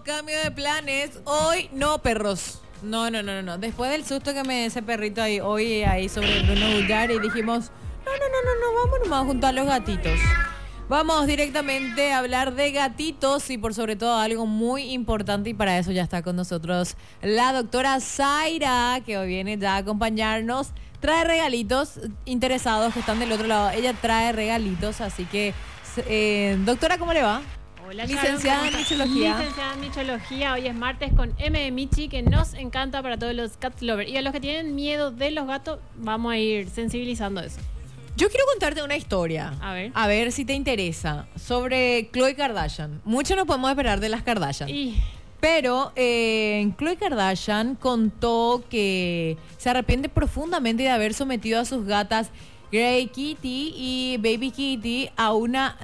cambio de planes. Hoy no, perros. No. Después del susto que me dio ese perrito hoy ahí sobre Bruno Bulgar y dijimos, no, vamos nomás junto a los gatitos. Vamos directamente a hablar de gatitos y por sobre todo algo muy importante, y para eso ya está con nosotros la doctora Zaira, que hoy viene ya a acompañarnos. Trae regalitos, interesados que están del otro lado. Ella trae regalitos, así que, doctora, ¿cómo le va? Hola, licenciada en michología. Licenciada en michología. Hoy es martes con M de Michi, que nos encanta para todos los cat lovers. Y a los que tienen miedo de los gatos, vamos a ir sensibilizando eso. Yo quiero contarte una historia. A ver si te interesa. Sobre Khloe Kardashian. Mucho no podemos esperar de las Kardashian. Pero Khloe Kardashian contó que se arrepiente profundamente de haber sometido a sus gatas Grey Kitty y Baby Kitty a una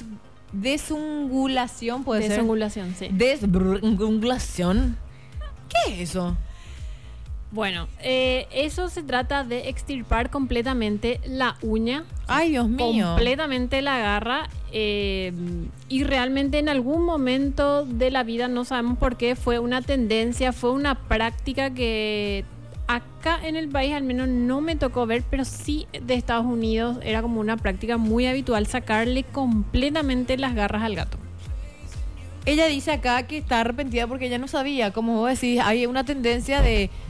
desungulación, ¿puede ser? Desungulación, sí. Desungulación. ¿Qué es eso? Bueno, eso se trata de extirpar completamente la uña. Ay, Dios mío. Completamente la garra. Y realmente en algún momento de la vida, no sabemos por qué, fue una tendencia, fue una práctica que acá en el país al menos no me tocó ver, pero sí de Estados Unidos era como una práctica muy habitual sacarle completamente las garras al gato. Ella dice acá que está arrepentida porque ella no sabía, como vos decís, hay una tendencia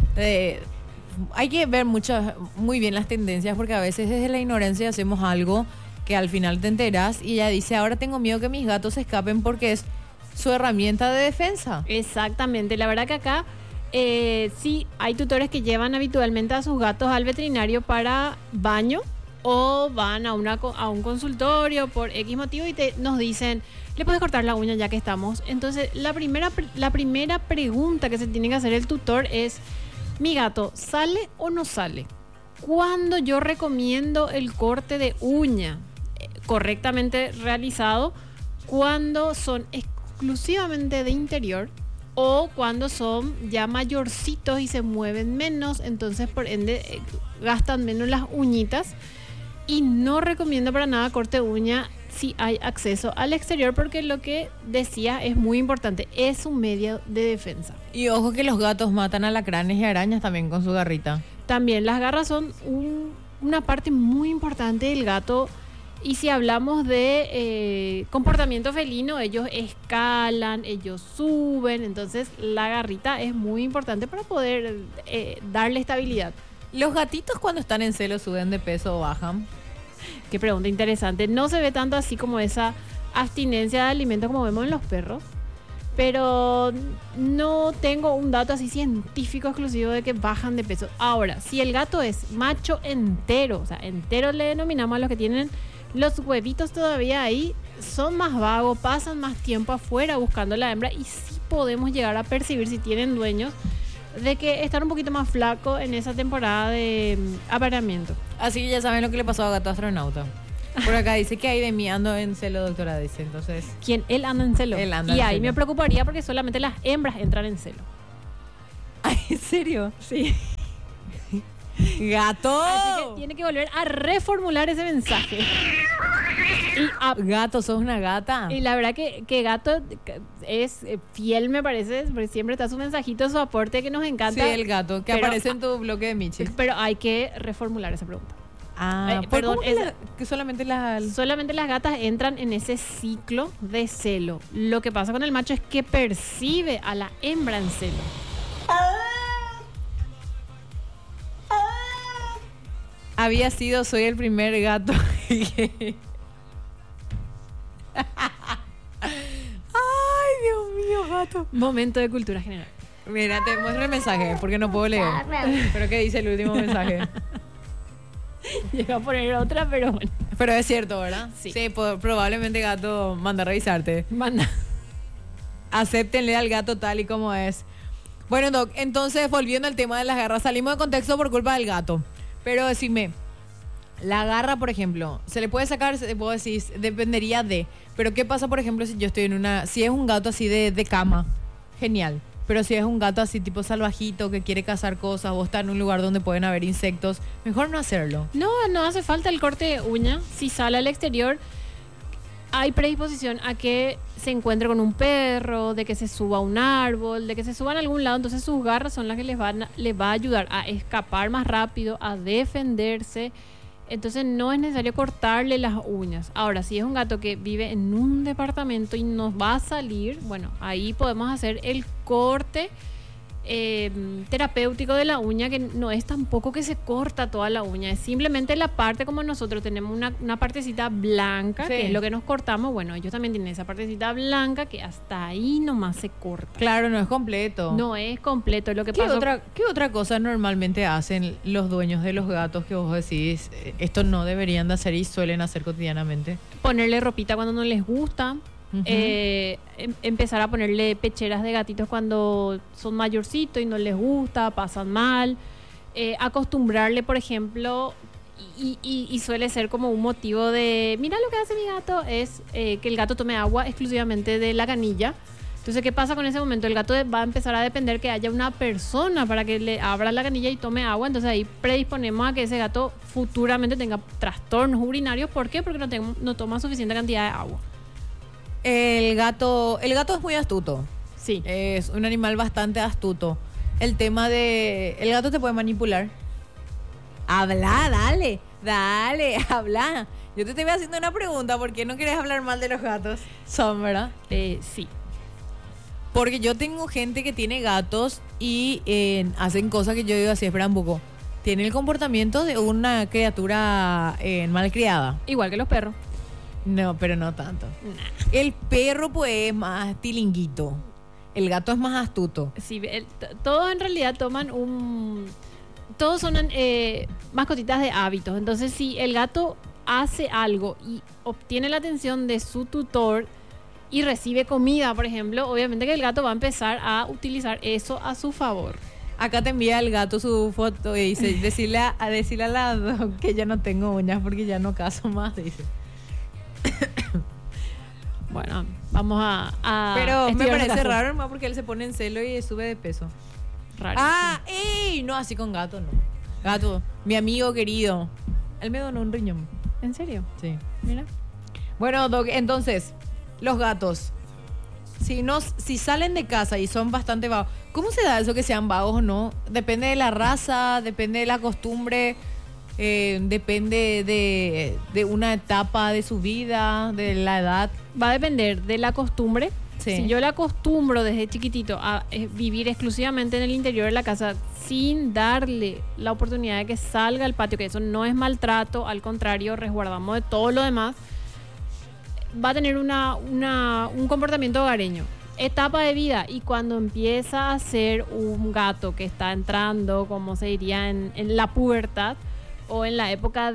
hay que ver muy bien las tendencias, porque a veces desde la ignorancia hacemos algo que al final te enteras, y ella dice, ahora tengo miedo que mis gatos se escapen porque es su herramienta de defensa. Exactamente, la verdad que acá sí hay tutores que llevan habitualmente a sus gatos al veterinario para baño, o van a un consultorio por X motivo y nos dicen, le puedes cortar la uña ya que estamos. Entonces la primera pregunta que se tiene que hacer el tutor es, ¿mi gato sale o no sale? Cuando yo recomiendo el corte de uña correctamente realizado, cuando son exclusivamente de interior o cuando son ya mayorcitos y se mueven menos, entonces por ende gastan menos las uñitas. Y no recomiendo para nada corte de uña si hay acceso al exterior, porque lo que decía es muy importante, es un medio de defensa. Y ojo que los gatos matan alacranes y arañas también con su garrita. También las garras son una parte muy importante del gato. Y si hablamos de comportamiento felino, ellos escalan, ellos suben, entonces la garrita es muy importante para poder darle estabilidad. ¿Los gatitos cuando están en celo suben de peso o bajan? Qué pregunta interesante. No se ve tanto así como esa abstinencia de alimentos como vemos en los perros, pero no tengo un dato así científico exclusivo de que bajan de peso. Ahora, si el gato es macho entero, o sea, entero le denominamos a los que tienen los huevitos todavía ahí, son más vagos, pasan más tiempo afuera buscando la hembra, y sí podemos llegar a percibir, si tienen dueños, de que están un poquito más flacos en esa temporada de apareamiento. Así que ya saben lo que le pasó a Gato Astronauta. Por acá dice que hay de mí, ando en celo, doctora, dice. Entonces, ¿quién? Él anda en celo. Él anda y en ahí celo. me preocuparía porque solamente las hembras entran en celo. Ay, ¿en serio? Sí. ¡Gato! Así que tiene que volver a reformular ese mensaje. Gato, sos una gata. Y la verdad que Gato es fiel, me parece, porque siempre está su mensajito, su aporte que nos encanta. Sí, el gato, que aparece en tu bloque de Michis. Pero hay que reformular esa pregunta. Perdón, que solamente las gatas entran en ese ciclo de celo. Lo que pasa con el macho es que percibe a la hembra en celo. Soy el primer gato. Ay, Dios mío, gato. Momento de cultura general. Mira, te muestro el mensaje porque no puedo leer. Pero ¿qué dice el último mensaje? Llega a poner otra, pero bueno. Pero es cierto, ¿verdad? Sí. Sí, probablemente gato manda a revisarte. Manda. Acéptenle al gato tal y como es. Bueno, Doc, entonces volviendo al tema de las garras, salimos de contexto por culpa del gato. Pero decime, la garra, por ejemplo, ¿se le puede sacar? Puedo decir, dependería de. Pero ¿qué pasa, por ejemplo, si yo estoy si es un gato así de cama? Genial. Pero si es un gato así tipo salvajito que quiere cazar cosas o está en un lugar donde pueden haber insectos, mejor no hacerlo. No hace falta el corte de uña. Si sale al exterior, hay predisposición a que se encuentre con un perro, de que se suba a un árbol, de que se suba a algún lado. Entonces sus garras son las que les va a ayudar a escapar más rápido, a defenderse. Entonces no es necesario cortarle las uñas. Ahora, si es un gato que vive en un departamento y nos va a salir, bueno, ahí podemos hacer el corte terapéutico de la uña, que no es tampoco que se corta toda la uña, es simplemente la parte, como nosotros tenemos una partecita blanca, Sí. que es lo que nos cortamos. Bueno, ellos también tienen esa partecita blanca que hasta ahí nomás se corta. Claro, no es completo. No es completo. Lo que ¿Qué pasa, qué otra cosa normalmente hacen los dueños de los gatos que vos decís, esto no deberían de hacer y suelen hacer cotidianamente? ponerle ropita cuando no les gusta. Ujú. Empezar a ponerle pecheras de gatitos cuando son mayorcitos y no les gusta, pasan mal. Acostumbrarle, por ejemplo, y suele ser como un motivo de, mira lo que hace mi gato, es que el gato tome agua exclusivamente de la canilla. Entonces, ¿qué pasa con ese momento? El gato va a empezar a depender que haya una persona para que le abra la canilla y tome agua. Entonces ahí predisponemos a que ese gato futuramente tenga trastornos urinarios. ¿Por qué? Porque no toma suficiente cantidad de agua. El gato es muy astuto. Sí. Es un animal bastante astuto. El tema de... El gato te puede manipular. Habla, dale, habla. Yo te estoy haciendo una pregunta. ¿Por qué no quieres hablar mal de los gatos? Son, ¿verdad? Sí. Porque yo tengo gente que tiene gatos y hacen cosas que yo digo así, espera un poco. Tiene el comportamiento de una criatura malcriada. Igual que los perros. No, pero no tanto. El perro pues es más tilinguito. El gato es más astuto. Sí, todos en realidad toman todos son mascotitas de hábitos. Entonces, si el gato hace algo y obtiene la atención de su tutor y recibe comida, por ejemplo, obviamente que el gato va a empezar a utilizar eso a su favor. Acá te envía el gato su foto y dice, decirle a la doc que ya no tengo uñas porque ya no caso más, dice. Bueno, vamos a Pero me estudiar parece ese caso. raro más porque él se pone en celo y sube de peso. Raro. ¡Ey! No, así con gato, no. Gato, mi amigo querido. Él me donó un riñón. ¿En serio? Sí. Mira. Bueno, Doc, entonces, los gatos. Si salen de casa y son bastante vagos, ¿cómo se da eso que sean vagos o no? Depende de la raza, depende de la costumbre, depende de una etapa de su vida, de la edad. Va a depender de la costumbre. Sí. Si yo le acostumbro desde chiquitito a vivir exclusivamente en el interior de la casa sin darle la oportunidad de que salga al patio, que eso no es maltrato, al contrario, resguardamos de todo lo demás, va a tener un comportamiento hogareño. Etapa de vida, y cuando empieza a ser un gato que está entrando, como se diría, en la pubertad o en la época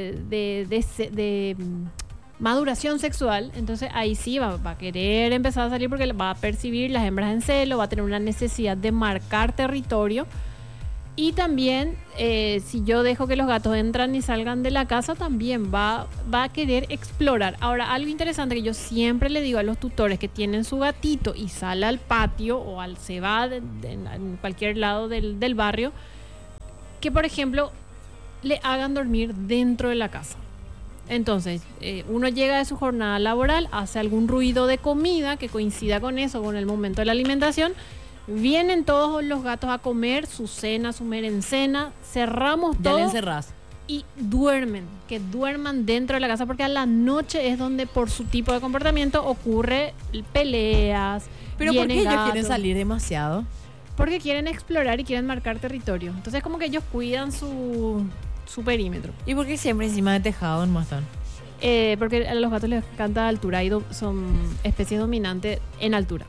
de maduración sexual, entonces ahí sí va a querer empezar a salir porque va a percibir las hembras en celo, va a tener una necesidad de marcar territorio. Y también, si yo dejo que los gatos entran y salgan de la casa, también va a querer explorar. Ahora, algo interesante que yo siempre le digo a los tutores que tienen su gatito y sale al patio o se va en cualquier lado del barrio, que por ejemplo le hagan dormir dentro de la casa. Entonces, uno llega de su jornada laboral, hace algún ruido de comida que coincida con eso, con el momento de la alimentación. Vienen todos los gatos a comer su cena, su merencena, cerramos Ya todo le encerrás. y duermen, que duerman dentro de la casa, porque a la noche es donde por su tipo de comportamiento ocurre peleas. Pero ¿por qué vienen ellos quieren gatos. salir demasiado? Porque quieren explorar y quieren marcar territorio. Entonces como que ellos cuidan su perímetro. ¿Y por qué siempre encima de tejado no están? Porque a los gatos les encanta la altura y son especies dominantes en altura.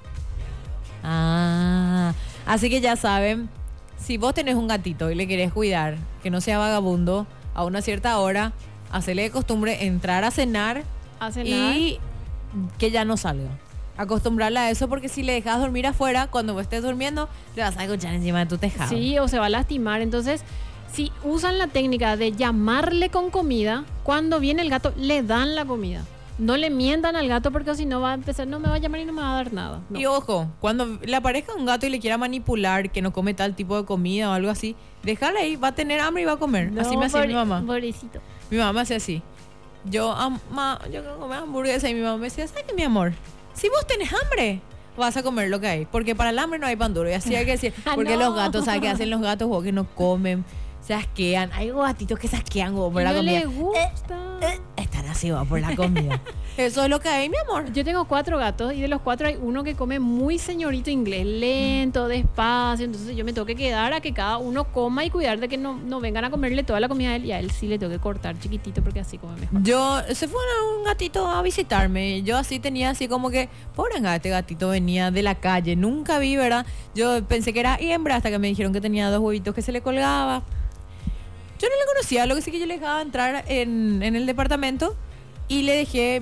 Así que ya saben, si vos tenés un gatito y le querés cuidar, que no sea vagabundo, a una cierta hora, hacerle de costumbre entrar a cenar y que ya no salga. Acostumbrarla a eso, porque si le dejas dormir afuera, cuando vos estés durmiendo, le vas a escuchar encima de tu tejado. Sí, o se va a lastimar. Entonces, si usan la técnica de llamarle con comida, cuando viene el gato, le dan la comida. No le mientan al gato, porque si no va a empezar, no me va a llamar y no me va a dar nada. No. Y ojo, cuando le aparezca un gato y le quiera manipular, que no come tal tipo de comida o algo así, déjale ahí, va a tener hambre y va a comer. No, así me hacía mi mamá. Pobrecito. Mi mamá me hacía así. Yo quiero comer hamburguesa y mi mamá me decía, ¿sabes qué, mi amor? si vos tenés hambre, vas a comer lo que hay. Porque para el hambre no hay pan duro. Y así hay que decir. Porque No. los gatos, ¿sabes qué hacen los gatos? Vos que no comen, se asquean. Hay gatitos que se asquean vos, por la no comida. le gusta. Están así vos, por la comida. Eso es lo que hay, mi amor. Yo tengo 4 gatos y de los 4 hay uno que come muy señorito inglés, lento, despacio. Entonces yo me tengo que quedar a que cada uno coma y cuidar de que no vengan a comerle toda la comida a él. Y a él sí le tengo que cortar chiquitito porque así come mejor. Se fue un gatito a visitarme. Yo así tenía así como que, pobre este gatito venía de la calle. Nunca vi, ¿verdad? Yo pensé que era hembra hasta que me dijeron que tenía 2 huevitos que se le colgaba. Yo no le conocía, lo que sí que yo le dejaba entrar en el departamento y le dejé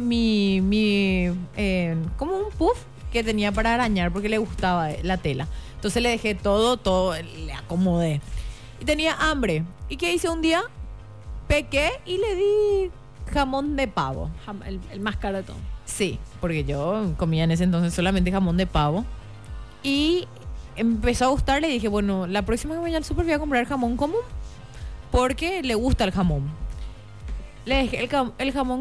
como un puff que tenía para arañar porque le gustaba la tela. Entonces le dejé todo, le acomodé. Y tenía hambre. ¿Y qué hice un día? Pequé y le di jamón de pavo. El más caro de todo. Sí, porque yo comía en ese entonces solamente jamón de pavo. Y empezó a gustarle y dije, bueno, la próxima que vaya al súper voy a comprar jamón común. Porque le gusta el jamón. Le dejé el jamón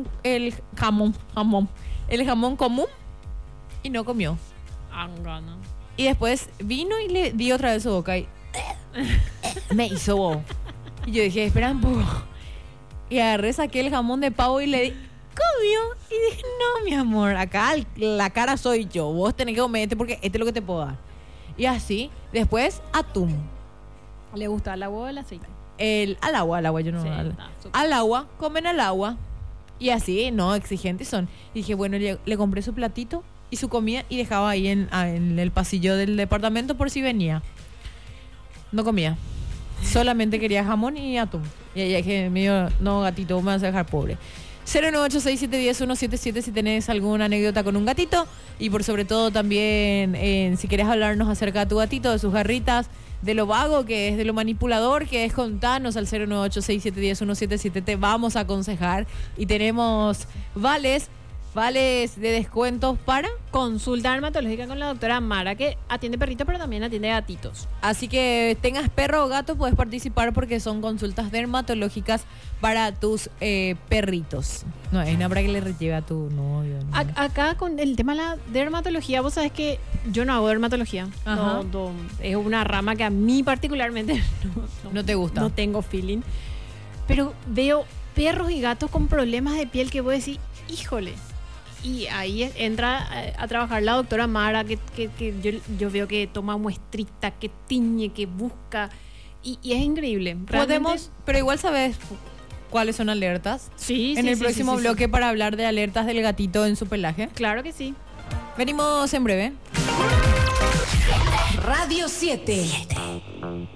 común y no comió. Angana. Y después vino y le di otra vez su boca y me hizo bobo. Y yo dije, espera un poco. Y agarré, saqué el jamón de pavo y le di, comió. Y dije, no, mi amor, acá la cara soy yo. Vos tenés que comer porque este es lo que te puedo dar. Y así, después atún. ¿Le gusta el agua o el aceite? Al agua, yo no. Sí, al agua, comen al agua. Y así, no, exigentes son. Y dije, bueno, le compré su platito y su comida y dejaba ahí en el pasillo del departamento por si venía. No comía. Solamente quería jamón y atún. Y ella dije, mío, no, gatito, vos me vas a dejar pobre. 09867101777 si tenés alguna anécdota con un gatito. Y por sobre todo también, si querés hablarnos acerca de tu gatito, de sus garritas, de lo vago que es, de lo manipulador que es, contanos al 09867101777. Te vamos a aconsejar y tenemos vales de descuentos para. Consulta dermatológica con la doctora Mara, que atiende perritos pero también atiende gatitos. Así que tengas perro o gato, puedes participar porque son consultas dermatológicas para tus perritos. No es nada para que le lleve a tu novio. ¿No? Acá con el tema de la dermatología, vos sabés que yo no hago dermatología. Ajá. No, es una rama que a mí particularmente no te gusta. No tengo feeling. Pero veo perros y gatos con problemas de piel que voy a decir, híjole. Y ahí entra a trabajar la doctora Mara, que yo veo que toma muestrita, que tiñe, que busca. Y es increíble. Podemos, pero igual sabes cuáles son alertas. Sí, en el próximo bloque para hablar de alertas del gatito en su pelaje. Claro que sí. Venimos en breve. Radio 7.